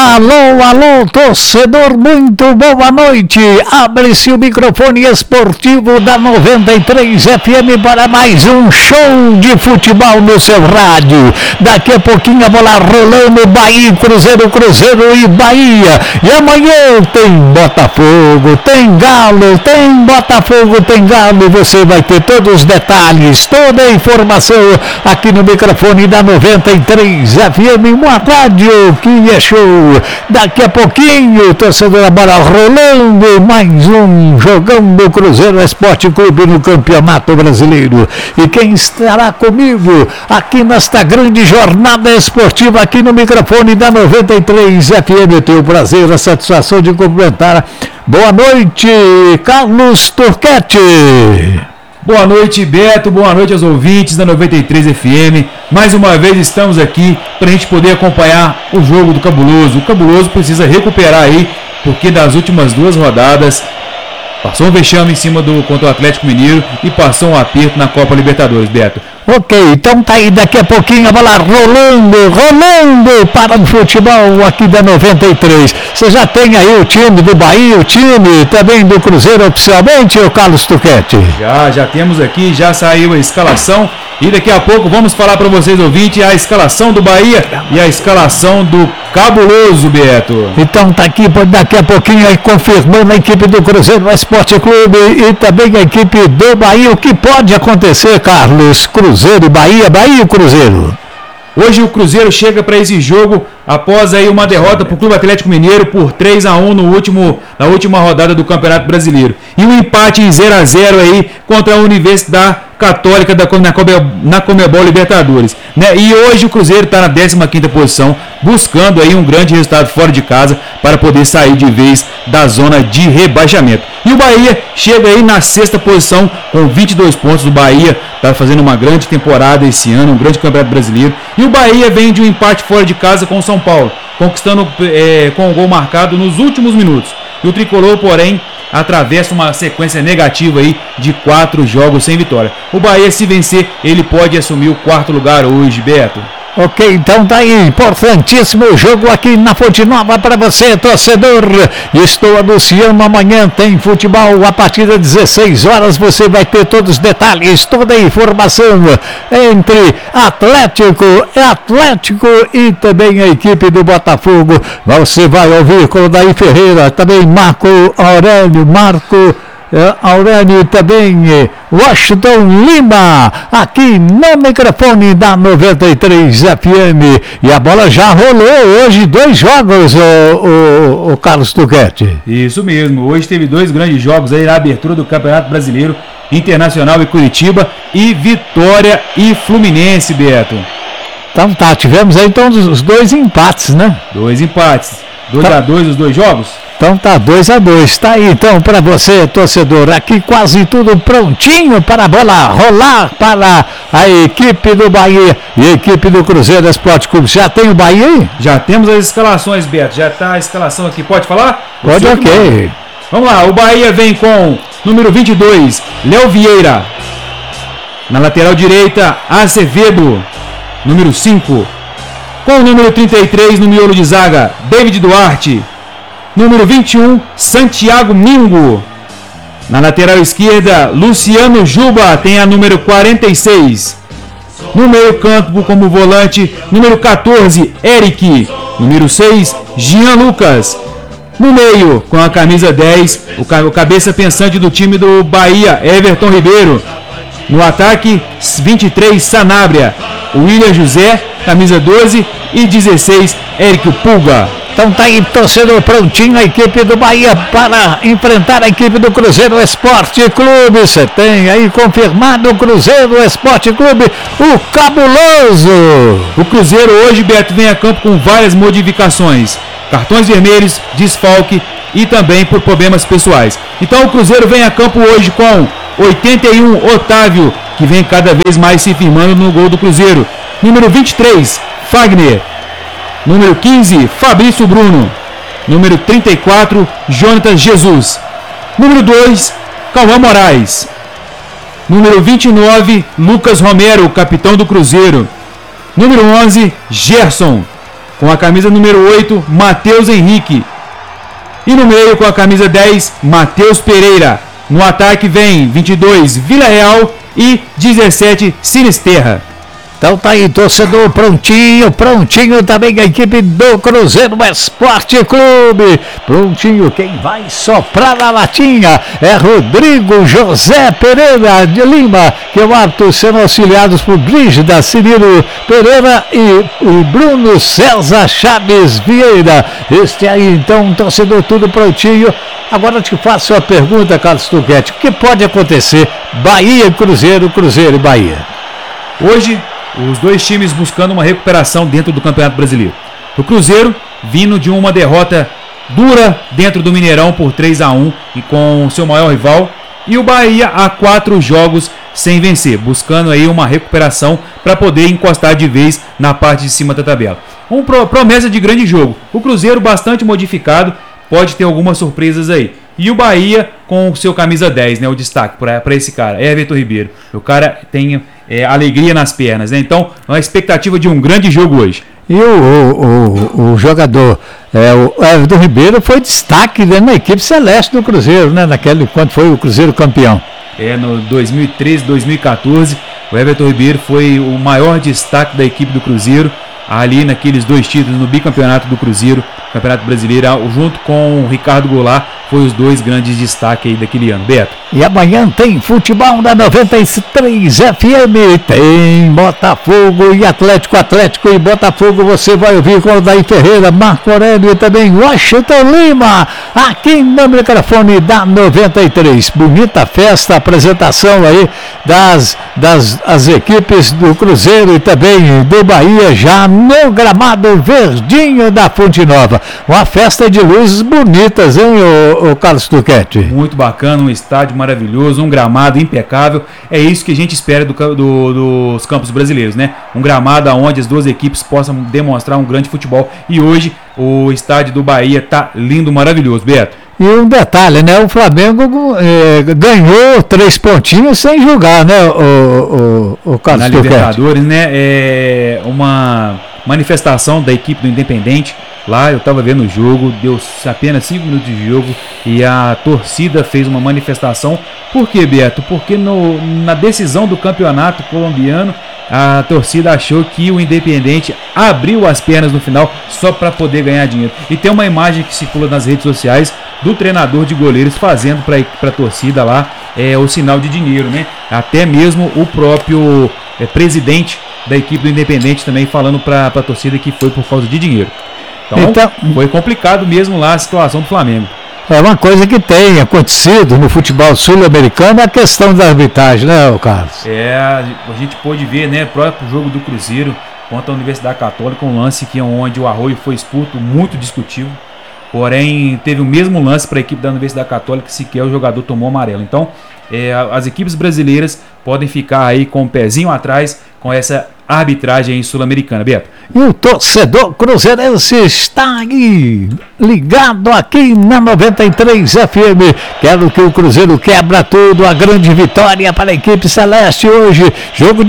Alô, alô, torcedor, muito boa noite. Abre-se o microfone esportivo da 93 FM para mais um show de futebol no seu rádio. Daqui a pouquinho a bola rolando, Bahia, Cruzeiro, Cruzeiro e Bahia. E amanhã tem Botafogo, tem Galo, tem Botafogo, tem Galo. Você vai ter todos os detalhes, toda a informação aqui no microfone da 93 FM, uma rádio que é show. Daqui a pouquinho, torcedor, a bola rolando, mais um jogão do Cruzeiro Esporte Clube no Campeonato Brasileiro. E quem estará comigo aqui nesta grande jornada esportiva, aqui no microfone da 93 FM, eu tenho o prazer, a satisfação de cumprimentar. Boa noite, Carlos Turquete. Boa noite, Beto, boa noite aos ouvintes da 93 FM. Mais uma vez estamos aqui para a gente poder acompanhar o jogo do Cabuloso. O Cabuloso precisa recuperar aí, porque das últimas duas rodadas passou um vexame em cima contra o Atlético Mineiro e passou um aperto na Copa Libertadores, Beto. Ok, então tá aí daqui a pouquinho a bola rolando para o futebol aqui da 93. Você já tem aí o time do Bahia, o time também do Cruzeiro oficialmente, o Carlos Turquete? Já temos aqui, já saiu a escalação e daqui a pouco vamos falar para vocês, ouvintes, a escalação do Bahia e a escalação do Cabuloso, Beto. Então tá aqui daqui a pouquinho aí confirmando a equipe do Cruzeiro Esporte Clube e também a equipe do Bahia. O que pode acontecer, Carlos? Cruzeiro e Bahia, Bahia e Cruzeiro. Hoje o Cruzeiro chega para esse jogo após aí uma derrota para o Clube Atlético Mineiro por 3-1 na última rodada do Campeonato Brasileiro. E um empate em 0-0 aí contra a Universidade Católica na Conmebol Libertadores. Né? E hoje o Cruzeiro está na 15ª posição, buscando aí um grande resultado fora de casa para poder sair de vez da zona de rebaixamento. E o Bahia chega aí na 6ª posição com 22 pontos. O Bahia está fazendo uma grande temporada esse ano, um grande Campeonato Brasileiro. E o Bahia vem de um empate fora de casa com o São Paulo, conquistando com o gol marcado nos últimos minutos. E o Tricolor, porém, atravessa uma sequência negativa aí de 4 jogos sem vitória. O Bahia, se vencer, ele pode assumir o 4º lugar hoje, Beto. Ok, então tá aí, importantíssimo jogo aqui na Fonte Nova para você, torcedor. Estou anunciando, amanhã tem futebol a partir das 16 horas, você vai ter todos os detalhes, toda a informação entre Atlético e também a equipe do Botafogo. Você vai ouvir com o Daí Ferreira, também Marco Aurélio e também Washington Lima, aqui no microfone da 93 FM. E a bola já rolou hoje, 2 jogos, o Carlos Turquete. Isso mesmo, hoje teve 2 grandes jogos aí na abertura do Campeonato Brasileiro, Internacional e Curitiba, e Vitória e Fluminense, Beto. Então tá, tivemos aí então os 2 empates, né? 2 empates, 2-2 os 2 jogos? Então tá 2-2, tá aí então para você, torcedor, aqui quase tudo prontinho para a bola rolar para a equipe do Bahia e a equipe do Cruzeiro Esporte Clube. Já tem o Bahia aí? Já temos as escalações, Beto, já tá a escalação aqui, pode falar? Pode, ok. Vamos lá, o Bahia vem com número 22, Léo Vieira. Na lateral direita, Azevedo, número 5. Com o número 33 no miolo de zaga, David Duarte. Número 21, Santiago Mingo. Na lateral esquerda, Luciano Juba tem a número 46. No meio campo como volante, número 14, Eric. Número 6, Jean Lucas. No meio, com a camisa 10, o cabeça pensante do time do Bahia, Everton Ribeiro. No ataque, 23, Sanabria. William José, camisa 12 e 16, Eric Pulga. Então tá aí, torcedor, prontinho a equipe do Bahia para enfrentar a equipe do Cruzeiro Esporte Clube. Você tem aí confirmado o Cruzeiro Esporte Clube, o Cabuloso. O Cruzeiro hoje, Beto, vem a campo com várias modificações. Cartões vermelhos, desfalque e também por problemas pessoais. Então o Cruzeiro vem a campo hoje com 81, Otávio, que vem cada vez mais se firmando no gol do Cruzeiro. Número 23, Fagner. Número 15, Fabrício Bruno. Número 34, Jonathan Jesus. Número 2, Cauã Moraes. Número 29, Lucas Romero, capitão do Cruzeiro. Número 11, Gerson. com a camisa número 8, Matheus Henrique. E no meio, com a camisa 10, Matheus Pereira. No ataque vem 22, Vila Real e 17, Sinisterra. Então tá aí, torcedor, prontinho também a equipe do Cruzeiro Esporte Clube. Prontinho, quem vai soprar na latinha é Rodrigo José Pereira de Lima, que é o árbitro, sendo auxiliados por Brígida Cirilo Pereira e o Bruno César Chaves Vieira. Este aí, então, torcedor, tudo prontinho. Agora eu te faço uma pergunta, Carlos Tuguete, o que pode acontecer? Bahia e Cruzeiro, Cruzeiro e Bahia. Hoje, os dois times buscando uma recuperação dentro do Campeonato Brasileiro. O Cruzeiro vindo de uma derrota dura dentro do Mineirão por 3-1 e com seu maior rival. E o Bahia a 4 jogos sem vencer, buscando aí uma recuperação para poder encostar de vez na parte de cima da tabela. Promessa de grande jogo. O Cruzeiro bastante modificado, pode ter algumas surpresas aí. E o Bahia com o seu camisa 10, né, o destaque para esse cara, Everton Ribeiro. O cara tem alegria nas pernas, né? Então, uma expectativa de um grande jogo hoje. E o jogador, o Everton Ribeiro, foi destaque, né, na equipe celeste do Cruzeiro, né? Quando foi o Cruzeiro campeão. No 2013, 2014, o Everton Ribeiro foi o maior destaque da equipe do Cruzeiro, ali naqueles 2 títulos no bicampeonato do Cruzeiro, Campeonato Brasileiro, junto com o Ricardo Goulart, foi os 2 grandes destaques aí daquele ano. Beto. E amanhã tem futebol da 93 FM, tem Botafogo e Atlético e Botafogo, você vai ouvir com o Daí Ferreira, Marco Aurélio e também Washington Lima, aqui no microfone da 93. Bonita festa, apresentação aí das equipes do Cruzeiro e também do Bahia, já no gramado verdinho da Fonte Nova. Uma festa de luzes bonitas, hein, o Carlos Tuquete? Muito bacana, um estádio maravilhoso, um gramado impecável. É isso que a gente espera dos campos brasileiros, né? Um gramado onde as 2 equipes possam demonstrar um grande futebol. E hoje o estádio do Bahia tá lindo, maravilhoso, Beto. E um detalhe, né? O Flamengo ganhou 3 pontinhos sem jogar, né, o Carlos Tuquete? Na Libertadores, né? Uma manifestação da equipe do Independente. Lá eu estava vendo o jogo, deu apenas 5 minutos de jogo e a torcida fez uma manifestação. Por quê, Beto? Porque na decisão do campeonato colombiano, a torcida achou que o Independente abriu as pernas no final só para poder ganhar dinheiro. E tem uma imagem que circula nas redes sociais do treinador de goleiros fazendo para a torcida lá o sinal de dinheiro, né? Até mesmo o próprio presidente da equipe do Independente também falando para a torcida que foi por causa de dinheiro. Então, foi complicado mesmo lá a situação do Flamengo. É uma coisa que tem acontecido no futebol sul-americano, a questão da arbitragem, né, Carlos? A gente pôde ver, né, o próprio jogo do Cruzeiro contra a Universidade Católica, um lance onde o Arroio foi expulso, muito discutível. Porém, teve o mesmo lance para a equipe da Universidade Católica, que sequer o jogador tomou amarelo. Então, as equipes brasileiras podem ficar aí com o pezinho atrás com essa arbitragem sul-americana, Beto. E o torcedor cruzeirense está aí, ligado aqui na 93 FM. Quero que o Cruzeiro quebra tudo, a grande vitória para a equipe celeste hoje. Jogo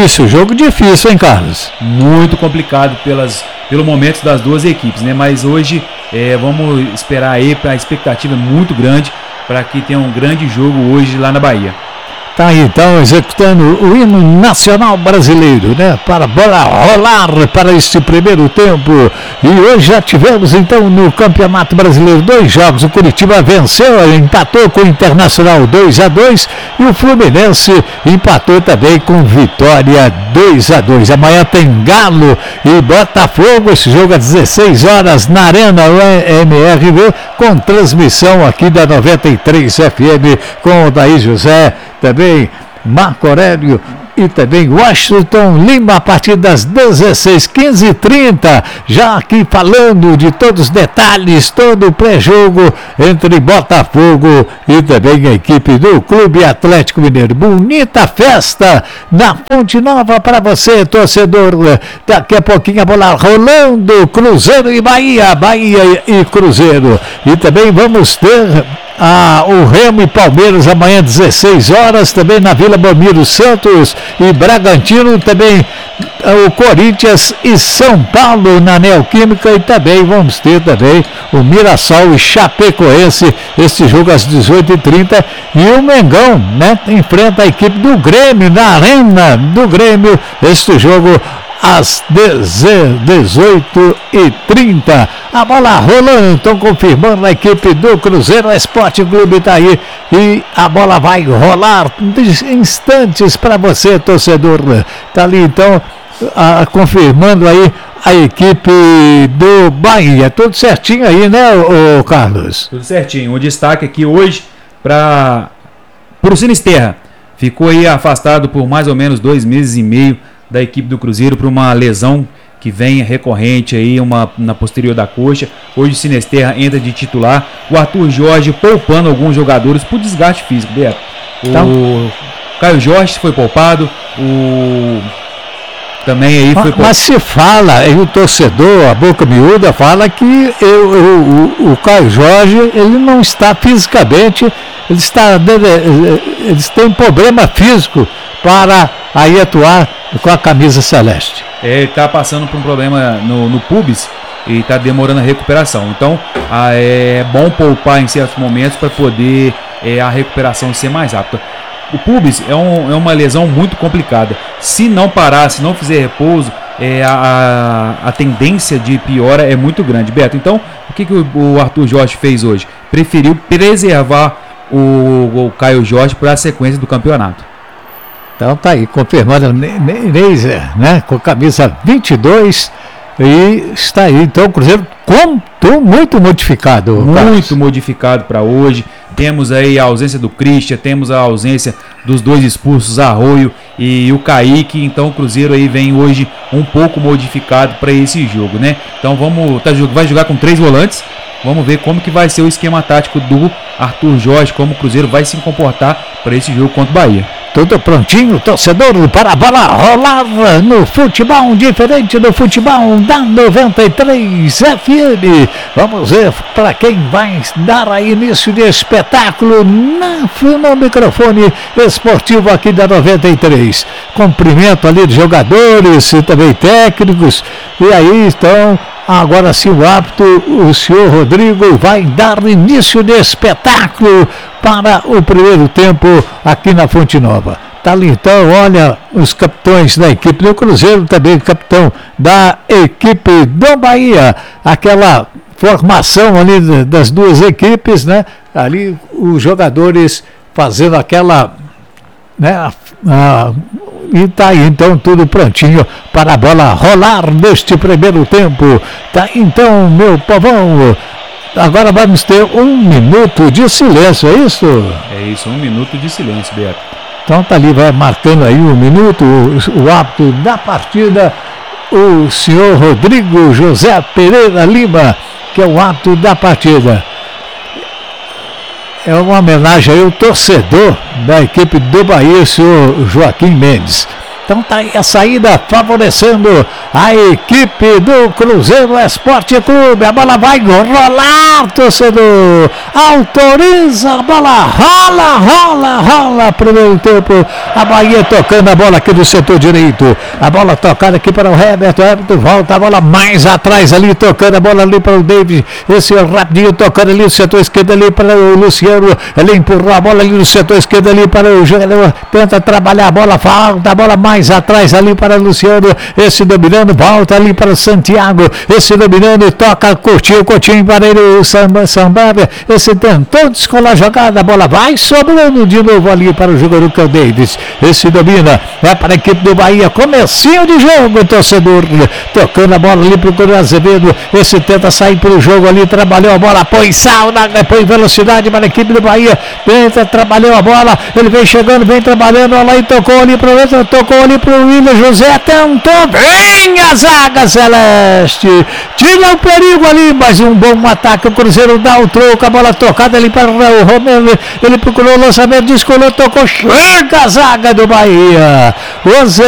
difícil, hein, Carlos? Muito complicado pelo momento das 2 equipes, né? Mas hoje vamos esperar aí, a expectativa é muito grande para que tenha um grande jogo hoje lá na Bahia. Tá aí, então, executando o hino nacional brasileiro, né? Para a bola rolar para este primeiro tempo. E hoje já tivemos, então, no Campeonato Brasileiro 2 jogos. O Curitiba venceu, empatou com o Internacional 2-2 e o Fluminense empatou também com Vitória 2-2. Amanhã tem Galo e Botafogo. Esse jogo às 16 horas na Arena MRV, com transmissão aqui da 93 FM com o Daí José, também Marco Aurélio e também Washington Lima a partir das 16h15h30, já aqui falando de todos os detalhes, todo o pré-jogo entre Botafogo e também a equipe do Clube Atlético Mineiro. Bonita festa na Fonte Nova para você, torcedor. Daqui a pouquinho a bola rolando, Cruzeiro e Bahia e Cruzeiro. E também vamos ter o Remo e Palmeiras amanhã 16 horas, também na Vila Belmiro Santos e Bragantino também o Corinthians e São Paulo na Neoquímica, e também vamos ter também o Mirassol e Chapecoense, esse jogo às 18h30, e o Mengão, né, enfrenta a equipe do Grêmio na Arena do Grêmio, este jogo às 18h30. A bola rolando, estão confirmando a equipe do Cruzeiro Esporte Clube está aí, e a bola vai rolar instantes para você, torcedor. Está ali então confirmando aí a equipe do Bahia. Tudo certinho aí, né, o Carlos? Tudo certinho. Um destaque aqui hoje para o Sinisterra. Ficou aí afastado por mais ou menos 2 meses e meio da equipe do Cruzeiro por uma lesão que vem recorrente aí, na posterior da coxa. Hoje o Sinisterra entra de titular. O Arthur Jorge poupando alguns jogadores por desgaste físico, Beto. O Caio Jorge foi poupado. Também aí foi mas se fala, e o torcedor, a boca miúda, fala que o Caio Jorge, ele não está fisicamente, eles têm problema físico para aí atuar com a camisa celeste. Ele está passando por um problema no pubis e está demorando a recuperação. Então é bom poupar em certos momentos para poder a recuperação ser mais rápida. O pubis é uma lesão muito complicada. Se não parar, se não fizer repouso, a tendência de piora é muito grande. Beto, então, o que o Arthur Jorge fez hoje? Preferiu preservar o Caio Jorge para a sequência do campeonato. Então tá aí, confirmando Neiser, né, com camisa 22, e está aí, então o Cruzeiro muito modificado. Muito Carlos. Modificado para hoje. Temos aí a ausência do Christian, temos a ausência dos 2 expulsos, Arroio e o Kaique. Então o Cruzeiro aí vem hoje um pouco modificado para esse jogo, né? Então vai jogar com 3 volantes. Vamos ver como que vai ser o esquema tático do Arthur Jorge, como o Cruzeiro vai se comportar para esse jogo contra o Bahia. Tudo prontinho, torcedor, para a bola rolar no futebol, diferente do futebol da 93 FM. Vamos ver para quem vai dar aí início de espetáculo no microfone esportivo aqui da 93. Cumprimento ali de jogadores e também técnicos. E aí estão, agora sim o árbitro, o senhor Rodrigo, vai dar início de espetáculo para o primeiro tempo aqui na Fonte Nova. Tá ali então, olha, os capitães da equipe do Cruzeiro, também capitão da equipe do Bahia, aquela formação ali das duas equipes, né? Ali os jogadores fazendo aquela, né? E tá aí então tudo prontinho para a bola rolar neste primeiro tempo. Tá então, meu povão. Agora vamos ter 1 minuto de silêncio, é isso? É isso, 1 minuto de silêncio, Beto. Então tá ali, vai marcando aí 1 minuto, o árbitro da partida, o senhor Rodrigo José Pereira Lima, que é o árbitro da partida. É uma homenagem aí ao torcedor da equipe do Bahia, o senhor Joaquim Mendes. Então tá aí a saída favorecendo a equipe do Cruzeiro Esporte Clube. A bola vai rolar, torcedor. Autoriza, a bola rola. Primeiro tempo, a Bahia tocando a bola aqui do setor direito. A bola tocada aqui para o Herbert. O Herbert volta, a bola mais atrás ali, tocando a bola ali para o David. Esse rapidinho tocando ali no setor esquerdo ali para o Luciano. Ele empurrou a bola ali no setor esquerdo ali para o jogador. Tenta trabalhar a bola, falta a bola mais atrás ali para Luciano, esse dominando, volta ali para Santiago, esse dominando, toca, curtiu para ele, o Sambaba, esse tentou descolar a jogada, a bola vai sobrando de novo ali para o jogador que é o Davis, esse domina, é para a equipe do Bahia, comecinho de jogo, torcedor, tocando a bola ali para o Coronel Azevedo, esse tenta sair pelo jogo ali, trabalhou a bola, põe sal, põe velocidade para a equipe do Bahia, tenta, trabalhou a bola, ele vem chegando, vem trabalhando, olha lá e tocou ali para o William José, tentou, vem a zaga celeste, tira o perigo ali, mas um bom ataque, o Cruzeiro dá o troco, a bola tocada ali para o Romero, ele procurou o lançamento, descolou, tocou, chega a zaga do Bahia,